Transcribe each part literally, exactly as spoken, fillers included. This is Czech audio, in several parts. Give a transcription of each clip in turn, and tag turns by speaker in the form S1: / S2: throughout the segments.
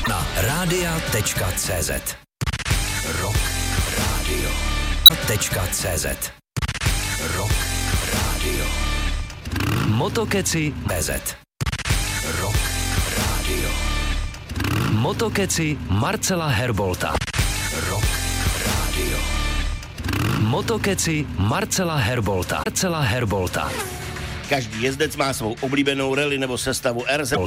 S1: na rádia tečka cé zet. Rock Radio tečka cé zet. Rock Radio. Motokeci bé zet. Rock Radio. Motokeci Marcela Herbolta. Rock Radio. Motokeci Marcela Herbolta. Marcela Herbolta.
S2: Každý jezdec má svou oblíbenou rally nebo sestavu er zet.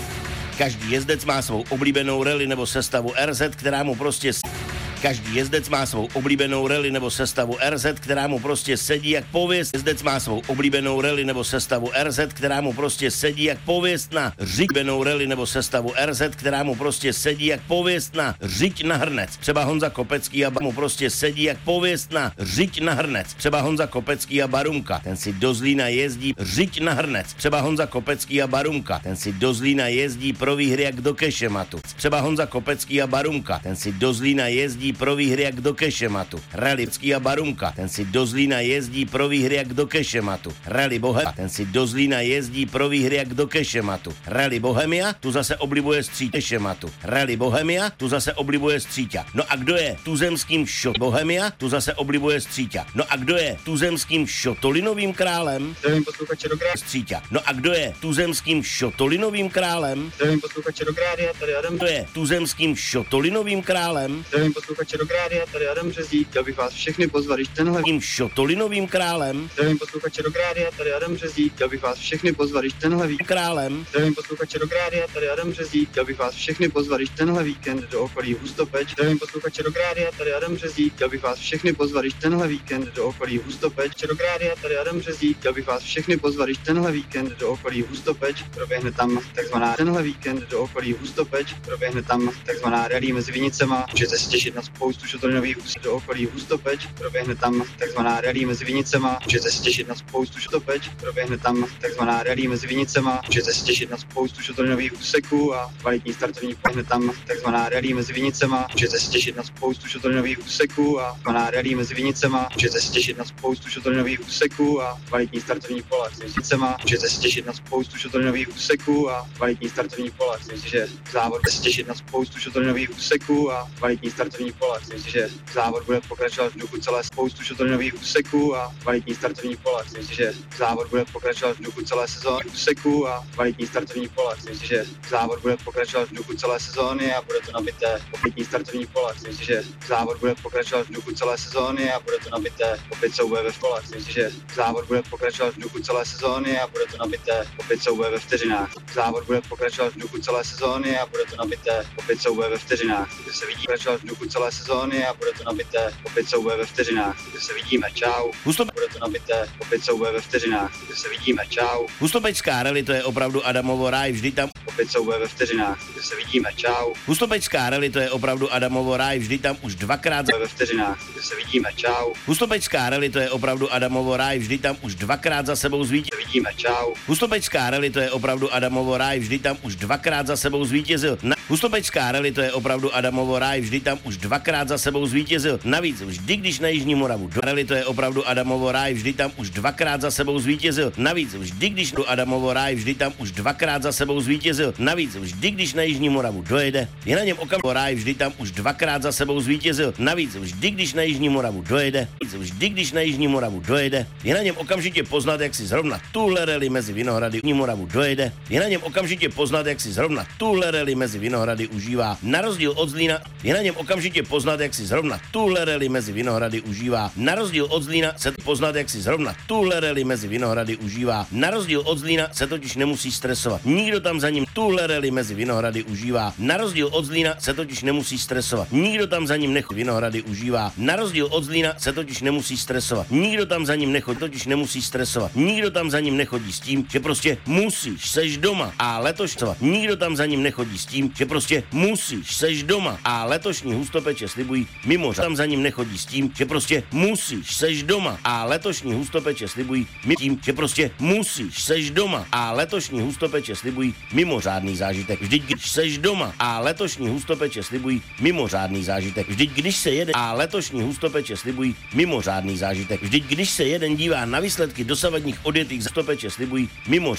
S2: Každý jezdec má svou oblíbenou rally nebo sestavu er zet, která mu prostě... Každý jezdec má svou oblíbenou rally nebo sestavu er zet, která mu prostě sedí jak pověst. Jezdec má svou oblíbenou rally nebo sestavu er zet, která mu prostě sedí jak pověst na řiď. Oblíbenou rally nebo sestavu er zet, která mu prostě sedí jak pověst na řiď na hrnec. Třeba Honza Kopecký a mu prostě sedí jak pověst na řiď na hrnec. Třeba Honza Kopecký a Barunka, ten si do Zlína jezdí řiď na hrnec. Třeba Honza Kopecký a Barunka, ten si do Zlína jezdí pro výhry jak do kešematu. Třeba Honza Kopecký a Barunka, ten si do Zlína jezdí pro výhry jak do kešematu. Rallycký a Barunka, ten si do Zlína jezdí pro výhry jak do kešematu. Rally Bohemia, ten si do Zlína jezdí pro výhry jak do kešematu. Rally Bohemia, tu zase oblibuje stříť kešematu. Rally Bohemia, tu zase oblibuje stříťa. No a kdo je tuzemským šot Bohemia, tu zase oblibuje stříťa. No a kdo je tuzemským šotolinovým králem?
S3: Zdravím posluchače do Grádia.
S2: Stříťa. No a kdo je tuzemským šotolinovým králem?
S3: Zdravím posluchače do Grádia, tady Adam.
S2: Kdo je tuzemským šotolinovým králem?
S3: Zdravím posluchače do Grádia, tady Adam Březík. Chtěl bych vás všechny pozvat, když tenhle...
S2: Tím šotolinovým králem?
S3: Zdravím posluchače do Grádia, tady Adam Březík. Chtěl bych vás všechny pozvat, když tenhle víkend...
S2: Králem?
S3: Zdravím posluchače do Grádia, tady Adam Březík. Chtěl bych vás všechny pozvat, když tenhle víkend do okolí Hustopeč. Zdravím posluchače do Grádia, tady Adam Březík. Chtěl bych vás všechny pozvat, když tenhle víkend do okolí Hustopeč. Do Grádia, tady Adam Březík. Chtěl bych vás všechny pozvat, když tenhle víkend do okolí Hustopeč. Proběhne tam takzvaná tenhle víkend do okolí Hustopeč. Proběhne tam takzvaná rally mezi Vinicema. Můžete se těšit na spoustu šotolinových úsek do okolí Hustopeč. Proběhne tam takzvaná rally mezi Vinicema. Můžete se těšit na spoustu šotopeč. Proběhne tam takzvaná rally mezi Vinicema. Můžete se těšit na spoustu šotolinových úseků a kvalitní startovní. Proběhne tam takzvaná rally mezi Vinicema. Můžete se těšit na spoustu šotolinových úseků a takzvaná rally mezi Vinicema. Můžete se těšit na spoustu šotolinových úseků a kvalitní startovní pole. Vinicema. Můžete se těšit na spoustu šotolinových úseků a kvalitní startovní pole. Myslím, že závod bude se těšit na spoustu šotolinových úseků a kvalitní startovní pole. Myslím, že závod bude pokračovat v duchu celé spoustu šotolinových úseků a kvalitní startovní pole. Myslím, že závod bude pokračovat v duchu celé sezóny úseků a kvalitní startovní pole. Myslím, že závod bude pokračovat v duchu celé sezóny a bude to nabité kvalitní startovní pole. Myslím, že závod bude pokračovat v duchu celé sezóny a bude to nabité opět souboje ve kole. Myslím, že závod bude pokračovat v duchu celé sezóny a bude to nabité opět souboje ve vteřinách. Závod bude pokračovat v duchu celé sezóny a bude to nabité opět souboje ve vteřinách. Kde se vidí pokračovat v duchu celé sezóny a bude to nabité opět souboje ve vteřinách. Kde se vidíme, čau.
S2: Hustope...
S3: Bude to nabité opět souboje ve vteřinách. Kde se vidíme, čau.
S2: Hustopečská rally, to je opravdu Adamovo ráj, vždy tam
S3: opět souboje ve vteřinách. Kde se vidíme, čau.
S2: Hustopečská rally, to je opravdu Adamovo ráj, vždy tam už dvakrát za...
S3: ve vteřinách. Kde se vidíme, čau.
S2: Hustopečská rally, to je opravdu Adamovo ráj, vždy tam už dvakrát za sebou zvítězil.
S3: Vidíme, čau.
S2: Hustopečská rally, to je opravdu Adamovo ráj, vždy tam už dvakrát za sebou zvítězil. Na... Hustopečská rally, to je opravdu Adamovo ráj, vždy tam už dvakrát za sebou zvítězil. Navíc vždy, když na Jižní Moravu do rally, to je opravdu Adamovo ráj, vždy tam už dvakrát za sebou zvítězil. Navíc vždy, když do Adamovo ráj, vždy tam už dvakrát za sebou zvítězil. Navíc vždy, když na Jižní Moravu dojede, je na něm okamžitě ráj, vždy tam už dvakrát za sebou zvítězil. Navíc vždy, když na Jižní Moravu dojede, vždy, když na Jižní Moravu dojede, je na něm okamžitě poznat, jak si zrovna tuhle rally mezi Vinohrady Jižní Moravu dojede, je na něm okamžitě poznat, jak si zrovna tuhle rally mezi Vinohrady užívá. Na rozdíl od Zlína, je na něm okamžitě poznat, jak si zrovna tuhle rally mezi Vinohrady užívá. Na rozdíl od Zlína se poznat, jak si zrovna tuhle rally mezi Vinohrady užívá. Na rozdíl od Zlína se totiž nemusí stresovat. Nikdo tam za ním tuhle rally mezi Vinohrady užívá. Na rozdíl od Zlína se totiž nemusí stresovat. Nikdo tam za ním nechodí. Vinohrady užívá. Na rozdíl od Zlína se totiž nemusí stresovat. Nikdo tam za ním nechodí, totiž nemusí stresovat. Nikdo tam za ním nechodí s tím, že prostě musíš, seš doma a letošní. Nikdo tam za ním nechodí s tím, že prostě musíš, seš doma a letošní hustopeče slibují mimořádně. Tam za ním nechodí s tím, že prostě musíš, seš doma a letošní hustopeče slibují mi tím, že prostě musíš, seš doma a letošní hustopeče slibují mimořádný zážitek. Vždyť když seš doma a letošní hustopeče slibují mimořádný zážitek. Vždyť když se jede a letošní hustopeče slibují mimořádný zážitek. Vždyť když se jeden dívá na výsledky dosavadních odjetých hustopeče slibují mimořádný